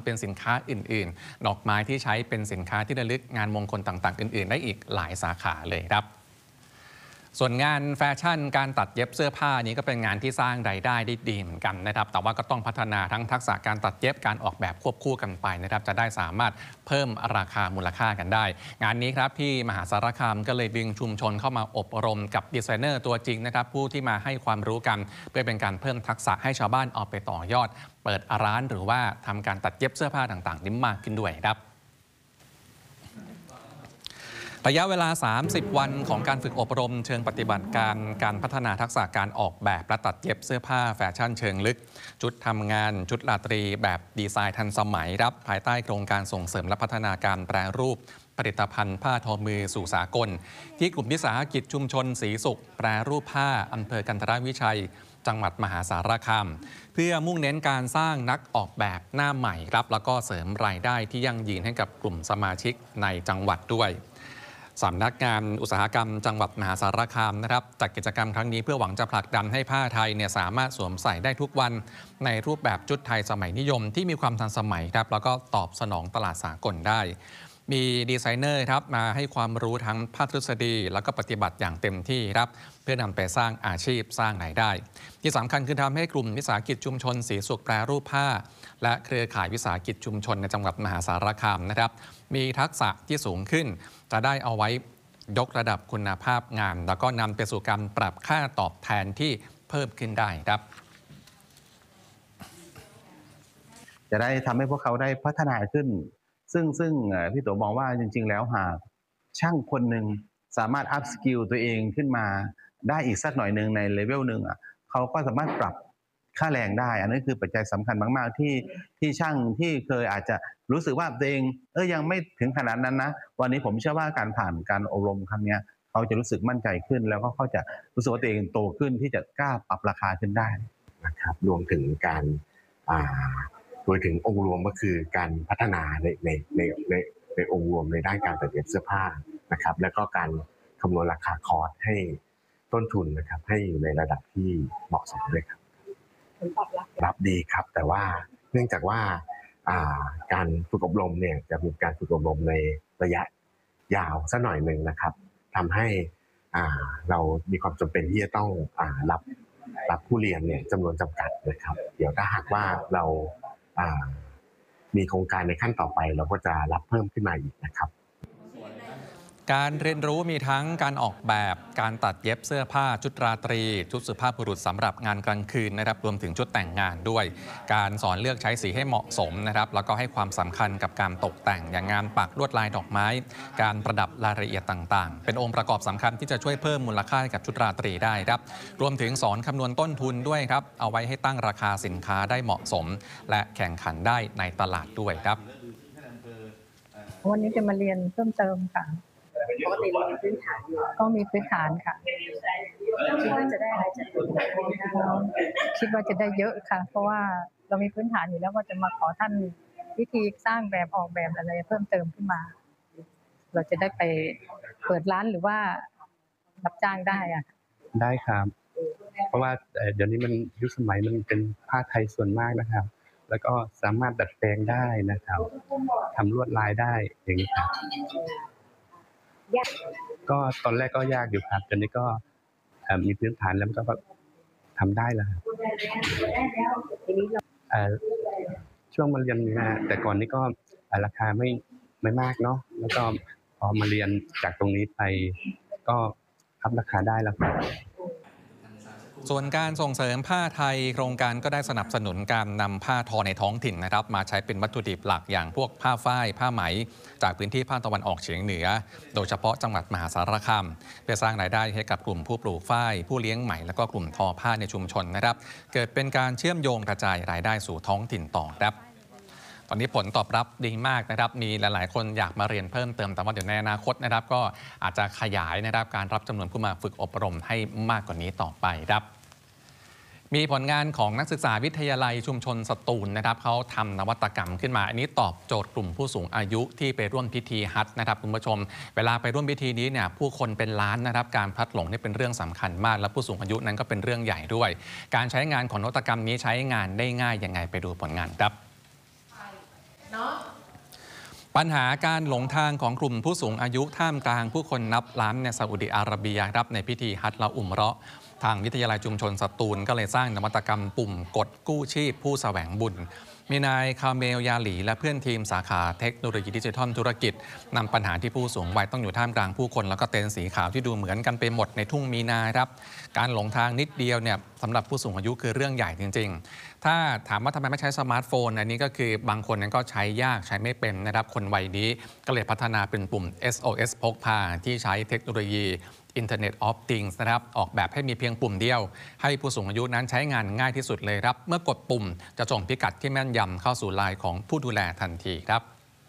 เป็นสินค้าอื่นๆดอกไม้ที่ใช้เป็นสินค้าที่ระลึกงานมงคลต่างๆอื่นๆได้อีกหลายสาขาเลยครับส่วนงานแฟชั่นการตัดเย็บเสื้อผ้านี้ก็เป็นงานที่สร้างรายได้ได้ดีเหมือนกันนะครับแต่ว่าก็ต้องพัฒนาทั้งทักษะการตัดเย็บการออกแบบควบคู่กันไปนะครับจะได้สามารถเพิ่มราคามูลค่ากันได้งานนี้ครับที่มหาสารคามก็เลยดึงชุมชนเข้ามาอบรมกับดีไซเนอร์ตัวจริงนะครับผู้ที่มาให้ความรู้กันเพื่อเป็นการเพิ่มทักษะให้ชาวบ้านเอาไปต่อยอดเปิดร้านหรือว่าทำการตัดเย็บเสื้อผ้าต่างๆนี้มากขึ้นด้วยครับระยะเวลา 30 วันของการฝึกอบรมเชิงปฏิบัติการพัฒนาทักษะการออกแบบและตัดเย็บเสื้อผ้าแฟชั่นเชิงลึกชุดทำงานชุดราตรีแบบดีไซน์ทันสมัยครับภายใต้โครงการส่งเสริมและพัฒนาการแปรรูปผลิตภัณฑ์ผ้าทอมือสู่สากลที่กลุ่มวิสาหกิจชุมชนศรีสุขแปรรูปผ้าอำเภอกันทรวิชัยจังหวัดมหาสารคามเพื่อมุ่งเน้นการสร้างนักออกแบบหน้าใหม่ครับแล้วก็เสริมรายได้ที่ยั่งยืนให้กับกลุ่มสมาชิกในจังหวัดด้วยสำนักงานอุตสาหกรรมจังหวัดมหาสารคามนะครับจัดกิจกรรมครั้งนี้เพื่อหวังจะผลักดันให้ผ้าไทยเนี่ยสามารถสวมใส่ได้ทุกวันในรูปแบบชุดไทยสมัยนิยมที่มีความทันสมัยครับแล้วก็ตอบสนองตลาดสากลได้มีดีไซเนอร์ครับมาให้ความรู้ทั้งภาคทฤษฎีแล้วก็ปฏิบัติอย่างเต็มที่ครับเพื่อนำไปสร้างอาชีพสร้างรายได้ที่สำคัญคือทำให้กลุ่มวิสาหกิจชุมชนศรีสุขแปรรูปผ้าและเครือข่ายวิสาหกิจชุมชนในจังหวัดมหาสารคามนะครับมีทักษะที่สูงขึ้นจะได้เอาไว้ยกระดับคุณภาพงานแล้วก็นำไปสู่การปรับค่าตอบแทนที่เพิ่มขึ้นได้ครับจะได้ทำให้พวกเขาได้พัฒนาขึ้นซึ่งพี่โตมองว่าจริงๆแล้วหากช่างคนหนึ่งสามารถอัพสกิลตัวเองขึ้นมาได้อีกสักหน่อยหนึ่งในเลเวลหนึ่งเขาก็สามารถปรับค่าแรงได้อันนี้คือปัจจัยสำคัญมากๆที่ช่างที่เคยอาจจะรู้สึกว่าตัวเองยังไม่ถึงขนาดนั้นนะวันนี้ผมเชื่อว่าการผ่านการอบรมครั้งนี้เขาจะรู้สึกมั่นใจขึ้นแล้วก็เขาจะรู้สึกว่าตัวเองโตขึ้นที่จะกล้าปรับราคาขึ้นได้นะครับรวมถึงการโดยถึงองค์รวมก็คือการพัฒนาในองค์รวมในด้านการตัดเย็บเสื้อผ้านะครับแล้วก็การคำนวณราคาคอร์สให้ต้นทุนนะครับให้อยู่ในระดับที่เหมาะสมด้วยครับรับดีครับแต่ว่าเนื่องจากว่าการฝึกอบรมเนี่ยจะมีการฝึกอบรมในระยะยาวสักหน่อยหนึ่งนะครับทำให้เรามีความจำเป็นที่จะต้องรับผู้เรียนเนี่ยจำนวนจำกัดนะครับเดี๋ยวถ้าหากว่าเรามีโครงการในขั้นต่อไปเราก็จะรับเพิ่มขึ้นมาอีกนะครับการเรียนรู้มีทั้งการออกแบบการตัดเย็บเสื้อผ้าชุดราตรีชุดสุภาพบุรุษสำหรับงานกลางคืนนะครับรวมถึงชุดแต่งงานด้วยการสอนเลือกใช้สีให้เหมาะสมนะครับแล้วก็ให้ความสำคัญกับการตกแต่งอย่างงานปักลวดลายดอกไม้การประดับรายละเอียดต่างๆเป็นองค์ประกอบสำคัญที่จะช่วยเพิ่มมูลค่าให้กับชุดราตรีได้ครับรวมถึงสอนคำนวณต้นทุนด้วยครับเอาไว้ให้ตั้งราคาสินค้าได้เหมาะสมและแข่งขันได้ในตลาดด้วยครับวันนี้จะมาเรียนเพิ่มเติมค่ะปกติเรามีพื้นฐานอยู่ก็มีพื้นฐานค่ะคิดว่าจะได้อะไรจากตรงนี้คิดว่าจะได้เยอะค่ะเพราะว่าเรามีพื้นฐานอยู่แล้วก็จะมาขอท่านวิธีสร้างแบบออกแบบอะไรเพิ่มเติมขึ้นมาเราจะได้ไปเปิดร้านหรือว่ารับจ้างได้ได้ครับเพราะว่าเดี๋ยวนี้มันยุคสมัยมันเป็นผ้าไทยส่วนมากนะครับแล้วก็สามารถดัดแปลงได้นะครับทำลวดลายได้อย่างนี้ครับก็ตอนแรกก็ยากอยู่ครับตอนนี้ก็มีพื้นฐานแล้วก็ทำได้แล้วครับช่วงมาเรียนนะแต่ก่อนนี้ก็ราคาไม่มากเนาะแล้วก็พอมาเรียนจากตรงนี้ไปก็อัพราคาได้แล้วครับส่วนการส่งเสริมผ้าไทยโครงการก็ได้สนับสนุนการนำผ้าทอในท้องถิ่นนะครับมาใช้เป็นวัตถุดิบหลักอย่างพวกผ้าฝ้ายผ้าไหมจากพื้นที่ภาคตะวันออกเฉียงเหนือโดยเฉพาะจังหวัดมหาสารคามเพื่อสร้างรายได้ให้กับกลุ่มผู้ปลูกฝ้ายผู้เลี้ยงไหมและก็กลุ่มทอผ้าในชุมชนนะครับเกิดเป็นการเชื่อมโยงกระจายรายได้สู่ท้องถิ่นต่อครับตอนนี้ผลตอบรับดีมากนะครับมีหลายๆคนอยากมาเรียนเพิ่มเติมแต่ว่าเดี๋ยวในอนาคตนะครับก็อาจจะขยายนะครับการรับจำนวนผู้มาฝึกอบรมให้มากกว่านี้ต่อไปครับมีผลงานของนักศึกษาวิทยาลัยชุมชนสตูลนะครับเขาทำนวัตกรรมขึ้นมาอันนี้ตอบโจทย์กลุ่มผู้สูงอายุที่ไปร่วมพิธีฮัจญ์นะครับคุณผู้ชมเวลาไปร่วมพิธีนี้เนี่ยผู้คนเป็นล้านนะครับการพลัดหลงนี่เป็นเรื่องสำคัญมากและผู้สูงอายุนั้นก็เป็นเรื่องใหญ่ด้วยการใช้งานของนวัตกรรมนี้ใช้งานได้ง่ายยังไงไปดูผลงานครับปัญหาการหลงทางของกลุ่มผู้สูงอายุท่ามกลางผู้คนนับล้านในซาอุดิอาระเบียครับในพิธีฮัจญ์ละอุมเราะห์ทางวิทยาลัยชุมชนสตูลก็เลยสร้างนวัตกรรมปุ่มกดกู้ชีพผู้แสวงบุญมีนายคาเมลยาหลีและเพื่อนทีมสาขาเทคโนโลยีดิจิทัลธุรกิจนำปัญหาที่ผู้สูงวัยต้องอยู่ท่ามกลางผู้คนแล้วก็เต็นท์สีขาวที่ดูเหมือนกันไปหมดในทุ่งมีนาครับการหลงทางนิดเดียวเนี่ยสำหรับผู้สูงอายุคือเรื่องใหญ่จริงๆถ้าถามว่าทำไมไม่ใช้สมาร์ทโฟนอันนี้ก็คือบางคนนั้นก็ใช้ยากใช้ไม่เป็นนะครับคนวัยนี้ก็เลยพัฒนาเป็นปุ่ม SOS พกพาที่ใช้เทคโนโลยีInternet of Things นะครับออกแบบให้มีเพียงปุ่มเดียวให้ผู้สูงอายุนั้นใช้งานง่ายที่สุดเลยครับเมื่อกดปุ่มจะส่งพิกัดที่แม่นยำเข้าสู่ไลน์ของผู้ดูแลทันทีครับ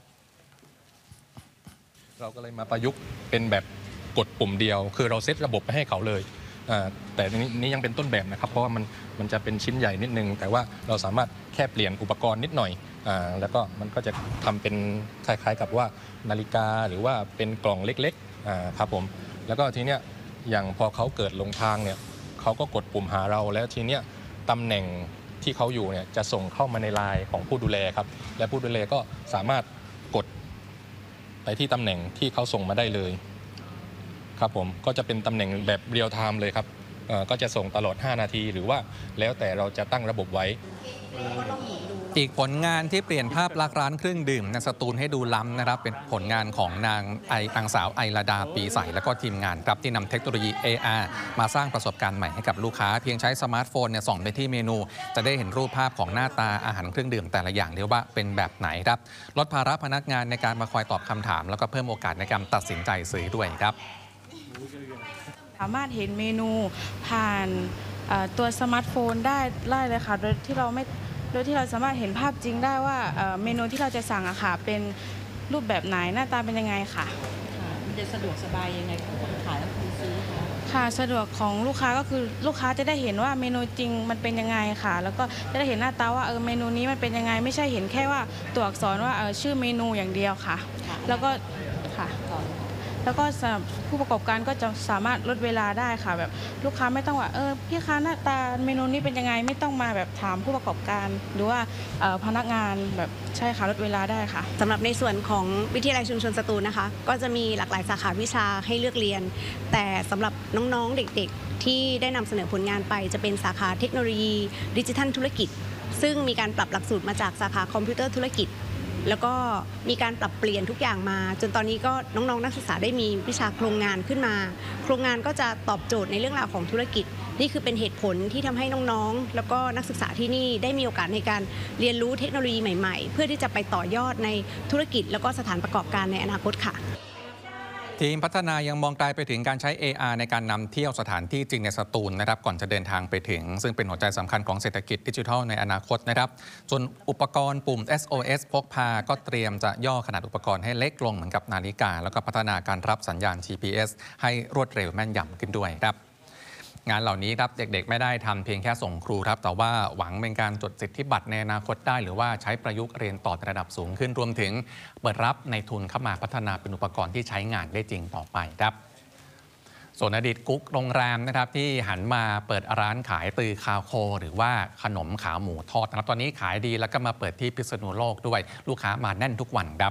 เราก็เลยมาประยุกต์เป็นแบบกดปุ่มเดียวคือเราเซตระบบไปให้เขาเลยแต่นี้ยังเป็นต้นแบบนะครับเพราะว่ามันจะเป็นชิ้นใหญ่นิดนึงแต่ว่าเราสามารถแค่เปลี่ยนอุปกรณ์นิดหน่อยแล้วก็มันก็จะทำเป็นคล้ายๆกับว่านาฬิกาหรือว่าเป็นกล่องเล็กๆครับผมแล้วก็ทีเนี้ยอย่างพอเขาเกิดหลงทางเนี่ยเขาก็กดปุ่มหาเราแล้วทีเนี้ยตำแหน่งที่เขาอยู่เนี่ยจะส่งเข้ามาในไลน์ของผู้ดูแลครับและผู้ดูแลก็สามารถกดไปที่ตำแหน่งที่เขาส่งมาได้เลยครับผมก็จะเป็นตำแหน่งแบบเรียลไทม์เลยครับก็จะส่งตลอด5นาทีหรือว่าแล้วแต่เราจะตั้งระบบไว้อีกผลงานที่เปลี่ยนภาพลักษณ์ร้านเครื่องดื่มในสตูลให้ดูล้ำนะครับเป็นผลงานของนางสาวไอราดาปีใสและก็ทีมงานครับที่นำเทคโนโลยี AR มาสร้างประสบการณ์ใหม่ให้กับลูกค้าเพียงใช้สมาร์ทโฟนส่องไปที่เมนูจะได้เห็นรูปภาพของหน้าตาอาหารเครื่องดื่มแต่ละอย่างเรียกว่าเป็นแบบไหนครับลดภาระพนักงานในการมาคอยตอบคำถามแล้วก็เพิ่มโอกาสในการตัดสินใจซื้อด้วยครับสามารถเห็นเมนูผ่านตัวสมาร์ทโฟนได้เลยค่ะโดยที่เราสามารถเห็นภาพจริงได้ว่าเมนูที่เราจะสั่งอะค่ะเป็นรูปแบบไหนหน้าตาเป็นยังไงค่ะมันจะสะดวกสบายยังไงของคนขายและคนซื้อคะค่ะสะดวกของลูกค้าก็คือลูกค้าจะได้เห็นว่าเมนูจริงมันเป็นยังไงค่ะแล้วก็จะได้เห็นหน้าตาว่าเมนูนี้มันเป็นยังไงไม่ใช่เห็นแค่ว่าตัวอักษรว่าชื่อเมนูอย่างเดียวค่ะแล้วก็ค่ะแล้วก็สำหรับผู้ประกอบการก็จะสามารถลดเวลาได้ค่ะแบบลูกค้าไม่ต้องว่าพี่คะหน้าตาเมนูนี้เป็นยังไงไม่ต้องมาแบบถามผู้ประกอบการหรือว่าพนักงานแบบใช่ค่ะลดเวลาได้ค่ะสำหรับในส่วนของวิทยาลัยชุมชนสตูลนะคะก็จะมีหลากหลายสาขาวิชาให้เลือกเรียนแต่สำหรับน้องๆเด็กๆที่ได้นำเสนอผลงานไปจะเป็นสาขาเทคโนโลยีดิจิทัลธุรกิจซึ่งมีการปรับหลักสูตรมาจากสาขาคอมพิวเตอร์ธุรกิจแล้วก็มีการปรับเปลี่ยนทุกอย่างมาจนตอนนี้ก็น้องๆนักศึกษาได้มีวิชาโครงงานขึ้นมาโครงงานก็จะตอบโจทย์ในเรื่องราวของธุรกิจนี่คือเป็นเหตุผลที่ทำให้น้องๆแล้วก็นักศึกษาที่นี่ได้มีโอกาสในการเรียนรู้เทคโนโลยีใหม่ๆเพื่อที่จะไปต่อยอดในธุรกิจแล้วก็สถานประกอบการในอนาคตค่ะทีมพัฒนายังมองไกลไปถึงการใช้ AR ในการนำเที่ยวสถานที่จริงในสตูลนะครับก่อนจะเดินทางไปถึงซึ่งเป็นหัวใจสำคัญของเศรษฐกิจดิจิทัลในอนาคตนะครับส่วนอุปกรณ์ปุ่ม SOS พกพาก็เตรียมจะย่อขนาดอุปกรณ์ให้เล็กลงเหมือนกับนาฬิกาแล้วก็พัฒนาการรับสัญญาณ GPS ให้รวดเร็วแม่นยำขึ้นด้วยครับงานเหล่านี้ครับเด็กๆไม่ได้ทำเพียงแค่ส่งครูครับแต่ว่าหวังเป็นการจดสิทธิบัตรในอนาคตได้หรือว่าใช้ประยุกต์เรียนต่อระดับสูงขึ้นรวมถึงเปิดรับในทุนเข้ามาพัฒนาเป็นอุปกรณ์ที่ใช้งานได้จริงต่อไปครับส่วนอดีตกุ๊กโรงแรมนะครับที่หันมาเปิดร้านขายตือคาวโคหรือว่าขนมขาหมูทอดนะครับตอนนี้ขายดีแล้วก็มาเปิดที่พิษณุโลกด้วยลูกค้ามาแน่นทุกวันครับ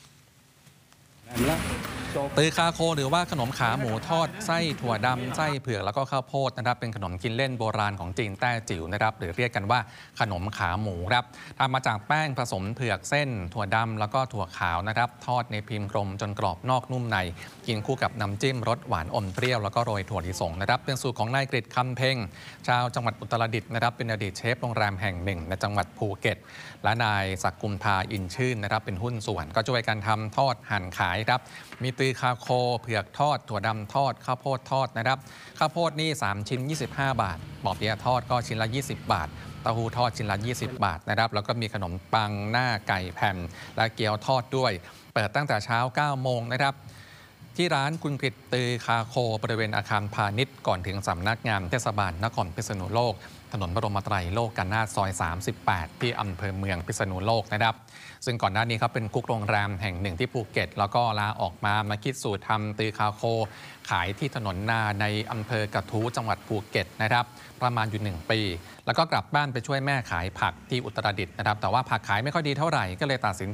ตือคาโคหรือว่าขนมขาหมูทอดไส้ถั่วดำไส้เผือกแล้วก็ข้าวโพดนะครับเป็นขนมกินเล่นโบราณของจีนแต้จิ๋วนะครับหรือเรียกกันว่าขนมขาหมูครับทำมาจากแป้งผสมเผือกเส้นถั่วดำแล้วก็ถั่วขาวนะครับทอดในพิมพ์กลมจนกรอบนอกนุ่มในกินคู่กับน้ำจิ้มรสหวานอมเปรี้ยวแล้วก็โรยถั่วลิสงนะครับเป็นสูตรของนายกฤษคำเพ็งชาวจังหวัดอุตรดิตถ์นะครับเป็นอดีตเชฟโรงแรมแห่งหนึ่งในจังหวัดภูเก็ตและนายศักดิ์กุมภาอินชื่นนะครับเป็นหุ้นส่วนก็ช่วยกันทำทอดหั่นขายครับมีตือคาโคเผือกทอดถั่วดำทอดข้าวโพดทอดนะครับข้าวโพดนี่3ชิ้น25 บาทปอเปี๊ยะทอดก็ชิ้นละ20 บาทเต้าหู้ทอดชิ้นละ20 บาทนะครับแล้วก็มีขนมปังหน้าไก่แผ่นและเกี๊ยวทอดด้วยเปิดตั้งแต่เช้า9 โมงนะครับที่ร้านคุณกฤษตือคาโคบริเวณอาคารพาณิชย์ก่อนถึงสำนักงานเทศบาลนครพิษณุโลกถนนบรมไตรโลกนาถซอย38ที่อำเภอเมืองพิษณุโลกนะครับซึ่งก่อนหน้านี้ครับเป็นกุ๊กโรงแรมแห่งหนึ่งที่ภูเก็ตแล้วก็ลาออกมาคิดสูตรทำตือคาโคขายที่ถนนนาในอำเภอกระทู้จังหวัดภูเก็ตนะครับประมาณอยู่1 ปีแล้วก็กลับบ้านไปช่วยแม่ขายผักที่อุตรดิตถ์นะครับแต่ว่าผักขายไม่ค่อยดีเท่าไหร่ก็เลยตัดสิน